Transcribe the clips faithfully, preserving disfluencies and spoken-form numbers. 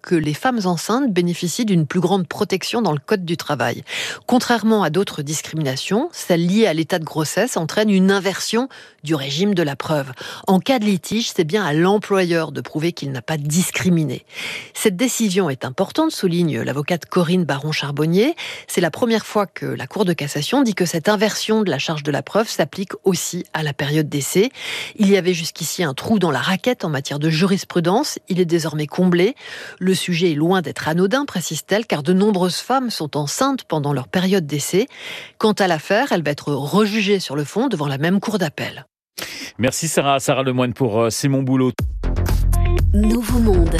que les femmes enceintes bénéficient d'une plus grande protection dans le Code du travail. Contrairement à d'autres discriminations, celle liée à l'état de grossesse entraîne une inversion du régime de la preuve. En cas de litige, c'est bien à l'employeur de prouver qu'il n'a pas discriminé. Cette décision est importante, souligne l'avocate Corinne Baron-Charbonnier. C'est la première fois que la Cour de cassation dit que cette inversion de la charge de la preuve s'applique aussi à la période d'essai. Il y avait jusqu'ici un trou dans la raquette en matière de jurisprudence. Il est désormais comblé. Le sujet est loin d'être anodin, précise-t-elle, car de nombreuses femmes sont enceintes pendant leur période d'essai. Quant à l'affaire, elle va être rejugée sur le fond devant la même cour d'appel. Merci Sarah, Sarah Lemoine pour euh, C'est mon boulot. Nouveau Monde.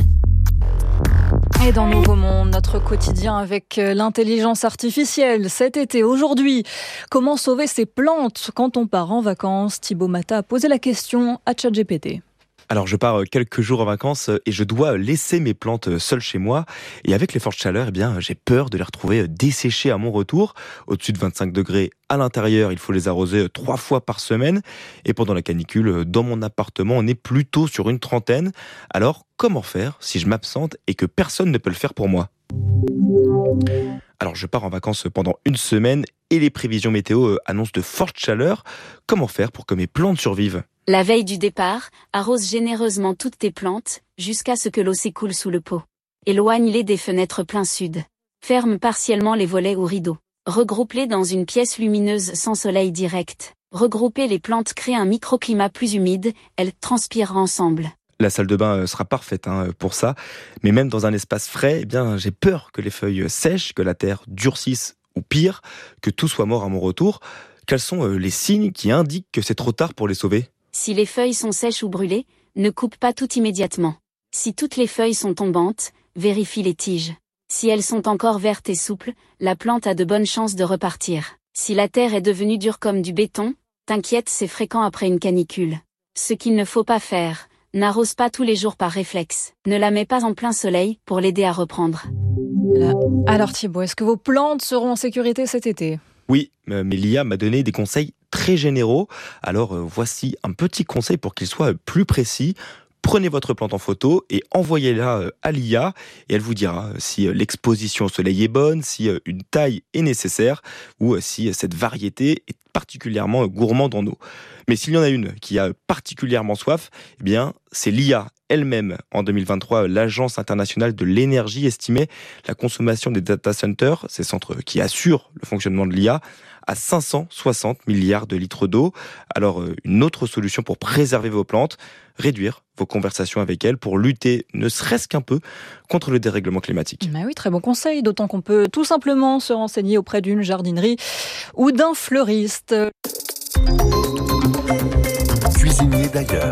Et dans Nouveau Monde, notre quotidien avec l'intelligence artificielle cet été, aujourd'hui, comment sauver ses plantes quand on part en vacances? Thibaut Mata a posé la question à ChatGPT. Alors je pars quelques jours en vacances et je dois laisser mes plantes seules chez moi. Et avec les fortes chaleurs, eh bien, j'ai peur de les retrouver desséchées à mon retour. Au-dessus de vingt-cinq degrés à l'intérieur, il faut les arroser trois fois par semaine. Et pendant la canicule, dans mon appartement, on est plutôt sur une trentaine. Alors comment faire si je m'absente et que personne ne peut le faire pour moi ? Alors je pars en vacances pendant une semaine et les prévisions météo annoncent de fortes chaleurs. Comment faire pour que mes plantes survivent ? La veille du départ, arrose généreusement toutes tes plantes, jusqu'à ce que l'eau s'écoule sous le pot. Éloigne-les des fenêtres plein sud. Ferme partiellement les volets ou rideaux. Regroupe-les dans une pièce lumineuse sans soleil direct. Regrouper les plantes crée un microclimat plus humide, elles transpirent ensemble. La salle de bain sera parfaite hein, pour ça, mais même dans un espace frais, eh bien, j'ai peur que les feuilles sèchent, que la terre durcisse ou pire, que tout soit mort à mon retour. Quels sont les signes qui indiquent que c'est trop tard pour les sauver ? Si les feuilles sont sèches ou brûlées, ne coupe pas tout immédiatement. Si toutes les feuilles sont tombantes, vérifie les tiges. Si elles sont encore vertes et souples, la plante a de bonnes chances de repartir. Si la terre est devenue dure comme du béton, t'inquiète, c'est fréquent après une canicule. Ce qu'il ne faut pas faire, n'arrose pas tous les jours par réflexe. Ne la mets pas en plein soleil pour l'aider à reprendre. Là. Alors Thibaut, est-ce que vos plantes seront en sécurité cet été ? Oui, mais l'I A m'a donné des conseils très généraux. Alors euh, voici un petit conseil pour qu'il soit plus précis. Prenez votre plante en photo et envoyez-la à l'I A et elle vous dira si l'exposition au soleil est bonne, si une taille est nécessaire ou si cette variété est particulièrement gourmande en eau. Mais s'il y en a une qui a particulièrement soif, eh bien c'est l'I A elle-même. En deux mille vingt-trois, l'Agence internationale de l'énergie estimait la consommation des data centers, ces centres qui assurent le fonctionnement de l'I A, à cinq cent soixante milliards de litres d'eau. Alors, une autre solution pour préserver vos plantes, réduire vos conversations avec elles pour lutter, ne serait-ce qu'un peu, contre le dérèglement climatique. Mais oui, très bon conseil, d'autant qu'on peut tout simplement se renseigner auprès d'une jardinerie ou d'un fleuriste. Cuisinier d'ailleurs.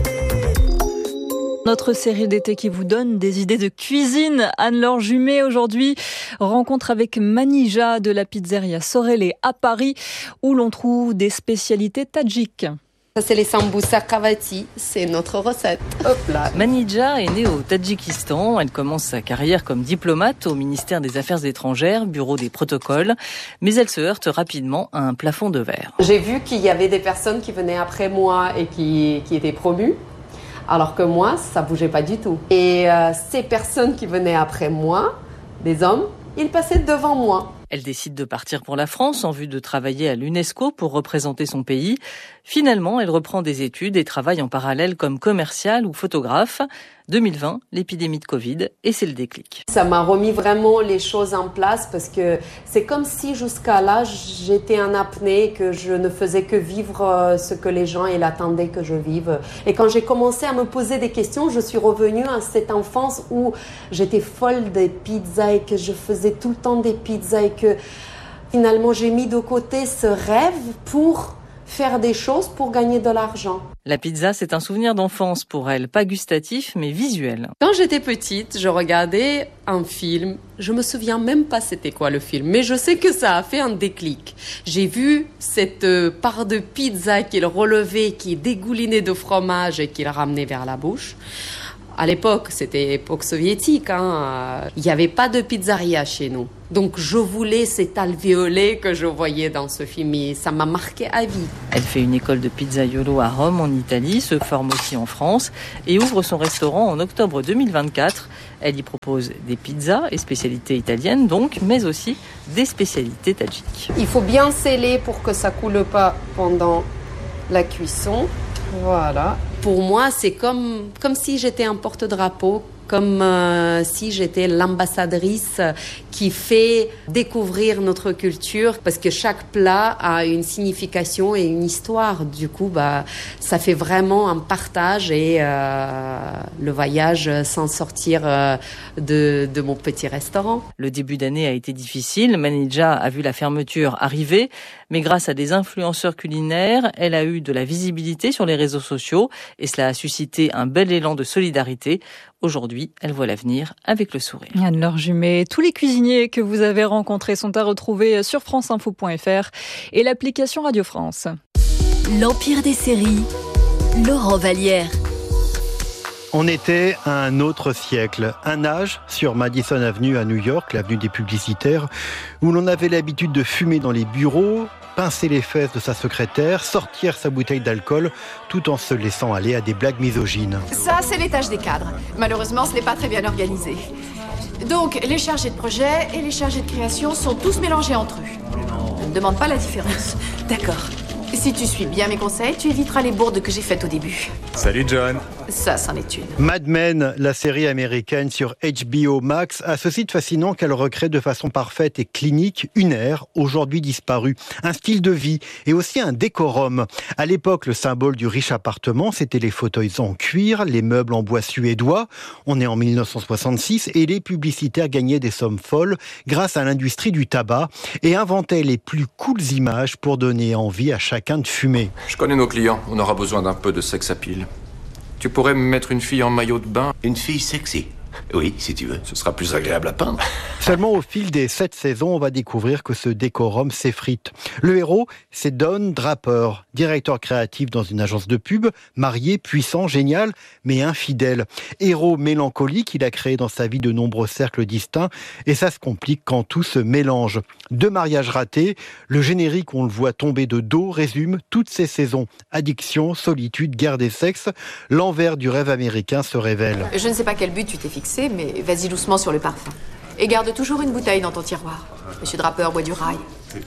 Notre série d'été qui vous donne des idées de cuisine. Anne-Laure Jumet aujourd'hui rencontre avec Manija de la pizzeria Sorelle à Paris où l'on trouve des spécialités tadjiques. Ça c'est les sambusa kavati, c'est notre recette. Hop là. Manija est née au Tadjikistan. Elle commence sa carrière comme diplomate au ministère des Affaires étrangères, bureau des protocoles. Mais elle se heurte rapidement à un plafond de verre. J'ai vu qu'il y avait des personnes qui venaient après moi et qui, qui étaient promues. Alors que moi, ça bougeait pas du tout. Et euh, ces personnes qui venaient après moi, des hommes, ils passaient devant moi. Elle décide de partir pour la France en vue de travailler à l'UNESCO pour représenter son pays. Finalement, elle reprend des études et travaille en parallèle comme commerciale ou photographe. deux mille vingt, l'épidémie de Covid, et c'est le déclic. Ça m'a remis vraiment les choses en place parce que c'est comme si jusqu'à là, j'étais en apnée, que je ne faisais que vivre ce que les gens ils attendaient que je vive. Et quand j'ai commencé à me poser des questions, je suis revenue à cette enfance où j'étais folle des pizzas et que je faisais tout le temps des pizzas et que finalement j'ai mis de côté ce rêve pour faire des choses pour gagner de l'argent. La pizza, c'est un souvenir d'enfance pour elle, pas gustatif, mais visuel. Quand j'étais petite, je regardais un film. Je me souviens même pas c'était quoi le film, mais je sais que ça a fait un déclic. J'ai vu cette part de pizza qu'il relevait, qui dégoulinait de fromage et qu'il ramenait vers la bouche. À l'époque, c'était l'époque soviétique, hein. Il n'y avait pas de pizzeria chez nous. Donc je voulais cet alvéolé que je voyais dans ce film et ça m'a marqué à vie. Elle fait une école de pizzaiolo à Rome en Italie, se forme aussi en France et ouvre son restaurant en octobre deux mille vingt-quatre. Elle y propose des pizzas et spécialités italiennes donc, mais aussi des spécialités tadjiques. Il faut bien sceller pour que ça coule pas pendant la cuisson. Voilà. Pour moi, c'est comme, comme si j'étais un porte-drapeau, comme euh, si j'étais l'ambassadrice qui fait découvrir notre culture, parce que chaque plat a une signification et une histoire. Du coup, bah, ça fait vraiment un partage et euh, le voyage sans sortir euh, de, de mon petit restaurant. Le début d'année a été difficile. Manija a vu la fermeture arriver, mais grâce à des influenceurs culinaires, elle a eu de la visibilité sur les réseaux sociaux et cela a suscité un bel élan de solidarité. Aujourd'hui, elle voit l'avenir avec le sourire. Anne-Laure Jumet, tous les cuisiniers que vous avez rencontrés sont à retrouver sur franceinfo point fr et l'application Radio France. L'Empire des séries, Laurent Vallière. On était à un autre siècle, un âge sur Madison Avenue à New York, l'avenue des publicitaires, où l'on avait l'habitude de fumer dans les bureaux, pincer les fesses de sa secrétaire, sortir sa bouteille d'alcool, tout en se laissant aller à des blagues misogynes. Ça, c'est l'étage des cadres. Malheureusement, ce n'est pas très bien organisé. Donc, les chargés de projet et les chargés de création sont tous mélangés entre eux. Je ne demande pas la différence. D'accord. Si tu suis bien mes conseils, tu éviteras les bourdes que j'ai faites au début. Salut John. Ça, c'en est une. Mad Men, la série américaine sur H B O Max, a ce site fascinant qu'elle recrée de façon parfaite et clinique une ère, aujourd'hui disparue, un style de vie et aussi un décorum. À l'époque, le symbole du riche appartement, c'était les fauteuils en cuir, les meubles en bois suédois. On est en mille neuf cent soixante-six et les publicitaires gagnaient des sommes folles grâce à l'industrie du tabac et inventaient les plus cooles images pour donner envie à chacun de fumer. Je connais nos clients, on aura besoin d'un peu de sex appeal. Tu pourrais me mettre une fille en maillot de bain? Une fille sexy. Oui, si tu veux. Ce sera plus agréable à peindre. Seulement au fil des sept saisons, on va découvrir que ce décorum s'effrite. Le héros, c'est Don Draper, directeur créatif dans une agence de pub, marié, puissant, génial, mais infidèle. Héros mélancolique, il a créé dans sa vie de nombreux cercles distincts, et ça se complique quand tout se mélange. Deux mariages ratés, le générique, on le voit tomber de dos, résume toutes ces saisons. Addiction, solitude, guerre des sexes, l'envers du rêve américain se révèle. Je ne sais pas quel but tu t'es fixé, mais vas-y doucement sur le parfum. Et garde toujours une bouteille dans ton tiroir. Monsieur Draper boit du rail.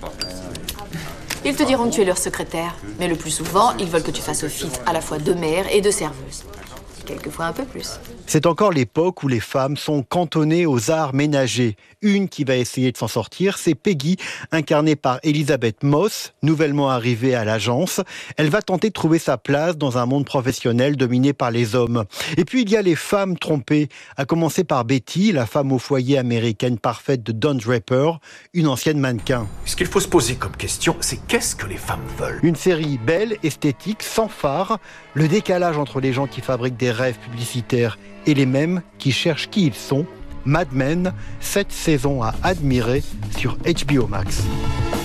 Ils te diront que tu es leur secrétaire, mais le plus souvent, ils veulent que tu fasses office à la fois de mère et de serveuse. Quelquefois un peu plus. C'est encore l'époque où les femmes sont cantonnées aux arts ménagers. Une qui va essayer de s'en sortir, c'est Peggy, incarnée par Elisabeth Moss, nouvellement arrivée à l'agence. Elle va tenter de trouver sa place dans un monde professionnel dominé par les hommes. Et puis il y a les femmes trompées, à commencer par Betty, la femme au foyer américaine parfaite de Don Draper, une ancienne mannequin. Ce qu'il faut se poser comme question, c'est qu'est-ce que les femmes veulent? Une série belle, esthétique, sans phare, le décalage entre les gens qui fabriquent des rêves publicitaires et les mêmes qui cherchent qui ils sont. Mad Men, sept saisons à admirer sur H B O Max.